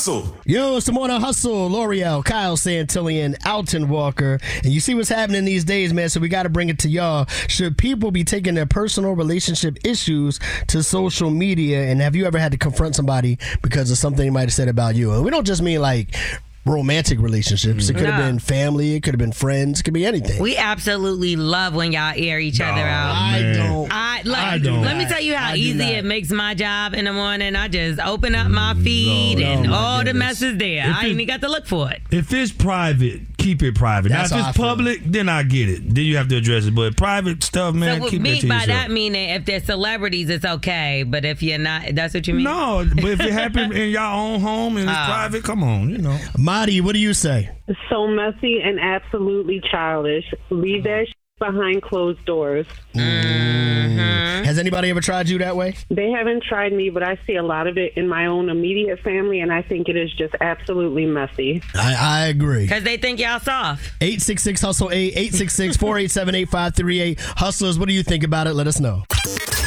Hustle. Yo, it's the Morning Hustle. L'Oreal, Kyle Santillian, Alton Walker. And you see what's happening these days, man, so we got to bring it to y'all. Should people be taking their personal relationship issues to social media? And have you ever had to confront somebody because of something they might have said about you? And we don't just mean like romantic relationships. It could have been family. It could have been friends. It could be anything. We absolutely love when y'all air each other out. I don't. Let me tell you how easy it makes my job in the morning. I just open up my feed and all the mess is there. I ain't even got to look for it. If it's private, keep it private. That's now, if it's public, then I get it. Then you have to address it. But private stuff, man, So keep it to by yourself. that meaning, if they're celebrities, it's okay. But if you're not, that's what you mean? No, but if it happened in your own home and it's private, come on, you know. Marty, what do you say? So messy and absolutely childish. Leave that behind closed doors. Has anybody ever tried you that way? They haven't tried me, but I see a lot of it in my own immediate family, and I think it is just absolutely messy. I agree. Because they think y'all soft. 866-HUSTLE-8, 866-487-8538. Hustlers, what do you think about it? Let us know.